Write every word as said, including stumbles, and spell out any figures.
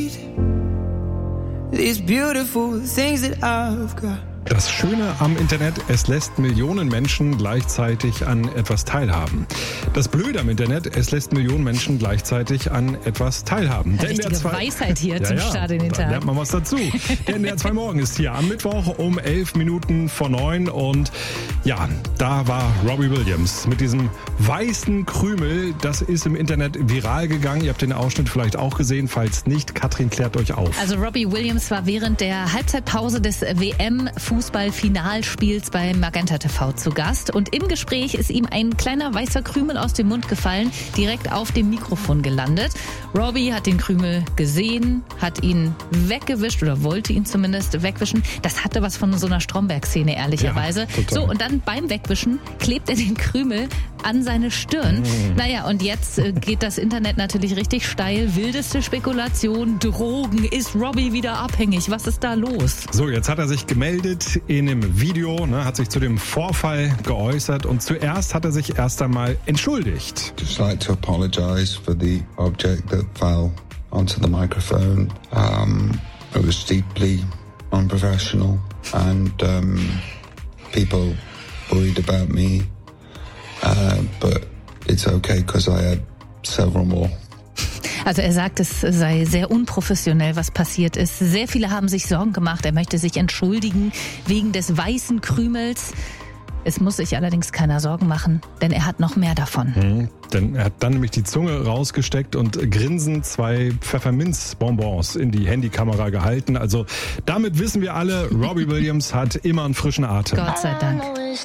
need these beautiful things that I've got. Das Schöne am Internet, es lässt Millionen Menschen gleichzeitig an etwas teilhaben. Das Blöde am Internet, es lässt Millionen Menschen gleichzeitig an etwas teilhaben. Eine richtige Weisheit hier zum ja, Start in den da Tag. lernt man was dazu. Der N D R zwei Morgen ist hier am Mittwoch um elf Minuten vor neun und ja, da war Robbie Williams mit diesem weißen Krümel. Das ist im Internet viral gegangen. Ihr habt den Ausschnitt vielleicht auch gesehen. Falls nicht, Katrin klärt euch auf. Also Robbie Williams war während der Halbzeitpause des W M-Fußball-Finalspiels bei Magenta T V zu Gast. Und im Gespräch ist ihm ein kleiner weißer Krümel aus dem Mund gefallen, direkt auf dem Mikrofon gelandet. Robbie hat den Krümel gesehen, hat ihn weggewischt oder wollte ihn zumindest wegwischen. Das hatte was von so einer Stromberg-Szene, ehrlicherweise. Ja, total. So, und dann beim Wegwischen klebt er den Krümel an seine Stirn. Mhm. Naja, und jetzt äh, geht das Internet natürlich richtig steil. Wildeste Spekulation, Drogen, ist Robbie wieder abhängig? Was ist da los? So, jetzt hat er sich gemeldet in einem Video, ne, hat sich zu dem Vorfall geäußert und zuerst hat er sich erst einmal entschuldigt. Just like to apologize for the object that fell onto the microphone. Um, it was deeply unprofessional and um, people worried about me. Uh, but it's okay because I had several more. Also er sagt, es sei sehr unprofessionell, was passiert ist. Sehr viele haben sich Sorgen gemacht. Er möchte sich entschuldigen wegen des weißen Krümels. Es muss sich allerdings keiner Sorgen machen, denn er hat noch mehr davon. Mhm, denn er hat dann nämlich die Zunge rausgesteckt und grinsend zwei Pfefferminzbonbons in die Handykamera gehalten. Also damit wissen wir alle, Robbie Williams hat immer einen frischen Atem. Gott sei Dank.